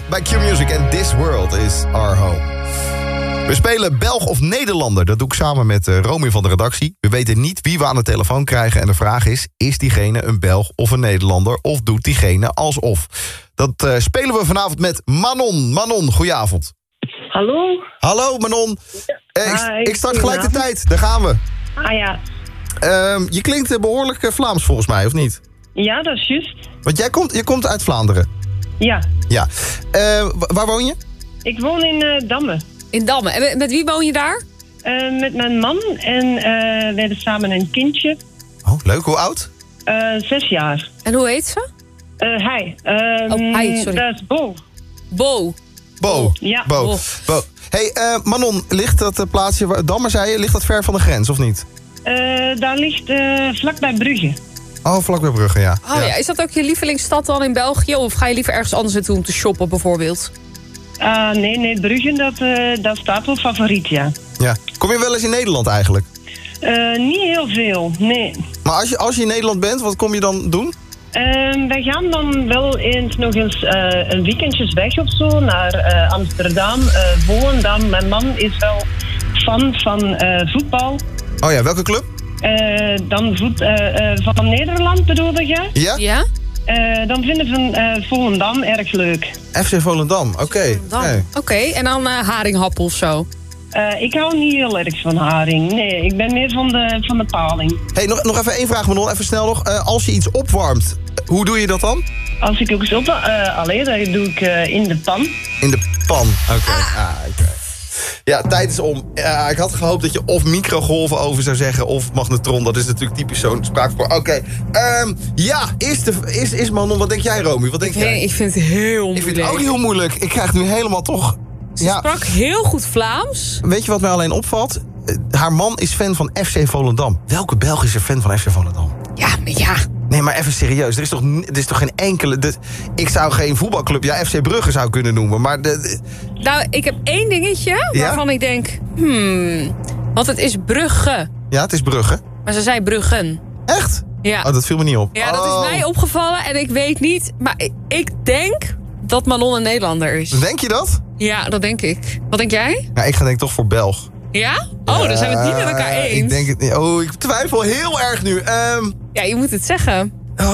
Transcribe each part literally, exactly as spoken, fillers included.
bij Q-Music en This World is Our Home. We spelen Belg of Nederlander. Dat doe ik samen met uh, Romy van de redactie. We weten niet wie we aan de telefoon krijgen. En de vraag is, is diegene een Belg of een Nederlander? Of doet diegene alsof? Dat uh, spelen we vanavond met Manon. Manon, goedenavond. Hallo. Hallo Manon. Uh, Hi, ik, ik start gelijk de tijd. Daar gaan we. Ah ja. Uh, je klinkt uh, behoorlijk uh, Vlaams volgens mij, of niet? Ja, dat is juist. Want jij komt, je komt uit Vlaanderen. Ja. Ja. Uh, waar woon je? Ik woon in uh, Damme. In Damme. En met, met wie woon je daar? Uh, met mijn man en uh, we hebben samen een kindje. Oh, leuk. Hoe oud? Uh, zes jaar. En hoe heet ze? Uh, hij. Uh, Oh, hij, sorry. Dat is Bo. Bo. Bo. Ja. Bo. Bo. Bo. Hey, uh, Manon, ligt dat uh, plaatsje, waar- Damme zei je, ligt dat ver van de grens, of niet? Uh, daar ligt uh, vlakbij Brugge. Oh, vlak bij Brugge, ja. Oh ja. Is dat ook je lievelingsstad dan in België? Of ga je liever ergens anders naartoe om te shoppen bijvoorbeeld? Uh, nee, nee, Brugge, dat, uh, dat staat wel favoriet, ja. ja. Kom je wel eens in Nederland eigenlijk? Uh, niet heel veel, nee. Maar als je, als je in Nederland bent, wat kom je dan doen? Uh, wij gaan dan wel eens nog eens uh, een weekendjes weg of zo naar uh, Amsterdam, uh, Volendam. Mijn man is wel fan van uh, voetbal. Oh ja, welke club? Uh, dan voet, uh, uh, van Nederland bedoelde je? Ja? Ja? Uh, dan vinden we uh, Volendam erg leuk. F C Volendam, oké. Okay. Dan. Okay. Oké, okay, en dan uh, haringhappel of zo? Uh, ik hou niet heel erg van haring. Nee, ik ben meer van de, van de paling. Hey, nog, nog even één vraag, Manon. Even snel nog. Uh, als je iets opwarmt, hoe doe je dat dan? Als ik ook eens op... Uh, alleen, dat doe ik uh, in de pan. In de pan, oké. Okay. Ah, okay. Ja, tijd is om. Uh, ik had gehoopt dat je of microgolven over zou zeggen of magnetron. Dat is natuurlijk typisch zo'n spraakvorm. Oké, okay. um, ja, is, de, is, is Manon, wat denk jij, Romy? Wat denk ik, jij? Ik vind het heel moeilijk. Ik vind het ook heel moeilijk. Ik krijg het nu helemaal toch... Ze ja. sprak heel goed Vlaams. Weet je wat mij alleen opvalt? Uh, haar man is fan van F C Volendam. Welke Belgische fan van F C Volendam? Ja, maar ja... Nee, maar even serieus. Er is toch, er is toch geen enkele... De, ik zou geen voetbalclub... Ja, F C Brugge zou kunnen noemen, maar... De, de... Nou, ik heb één dingetje waarvan ja? ik denk... Hmm, want het is Brugge. Ja, het is Brugge. Maar ze zei Bruggen. Echt? Ja. Oh, dat viel me niet op. Ja, dat oh. is mij opgevallen en ik weet niet... Maar ik, ik denk dat Manon een Nederlander is. Denk je dat? Ja, dat denk ik. Wat denk jij? Ja, ik ga denk ik toch voor Belg. Ja? Oh, dan zijn we het niet met elkaar eens. Ik denk het niet. Oh, ik twijfel heel erg nu. Um, ja, je moet het zeggen.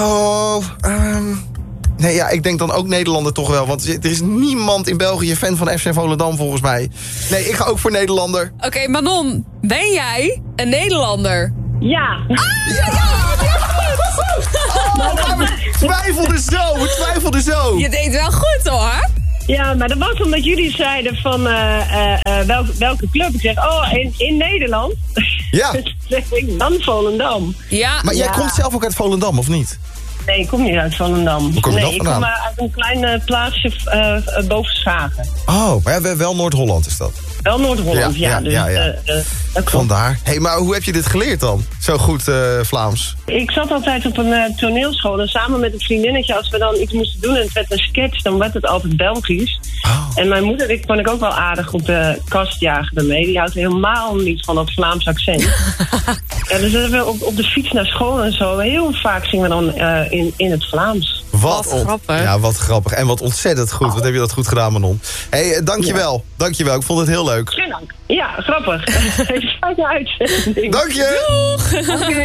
Oh, um, nee, ja, ik denk dan ook Nederlander toch wel. Want er is niemand in België fan van F C Volendam volgens mij. Nee, ik ga ook voor Nederlander. Oké, okay, Manon, ben jij een Nederlander? Ja. Ah, ja, ja, ja, goed. Oh, we twijfelden zo, we twijfelden zo. Je deed wel goed hoor. Ja, maar dat was omdat jullie zeiden van uh, uh, uh, welke, welke club. Ik zeg, oh, in, in Nederland. Ja. zeg ik dan Volendam. Ja. Maar jij ja. komt zelf ook uit Volendam, of niet? Nee, ik kom niet uit Volendam. Hoe kom je nee, dat vandaan? ik kom uh, uit een klein uh, plaatsje uh, uh, boven Schagen. Oh, maar wel Noord-Holland is dat? Wel Noord-Holland, ja. Ja, ja, dus, ja, ja. Uh, uh, dat Vandaar. Hé, hey, maar hoe heb je dit geleerd dan? Zo goed uh, Vlaams. Ik zat altijd op een uh, toneelschool en samen met een vriendinnetje, als we dan iets moesten doen en het werd een sketch, dan werd het altijd Belgisch. Oh. En mijn moeder, ik kon ik ook wel aardig op de kast jagen ermee. Die houdt helemaal niet van dat Vlaams accent. Ja, dus hebben we op, op de fiets naar school en zo. Heel vaak zingen we dan uh, in, in het Vlaams. Wat, wat grappig. Ja, wat grappig. En wat ontzettend goed. Wat heb je dat goed gedaan, Manon. Hé, hey, dankjewel. Ja. Dankjewel. Ik vond het heel leuk. Geen dank. Ja, grappig. Fijne uitzending. Dank je. Doeg. Okay.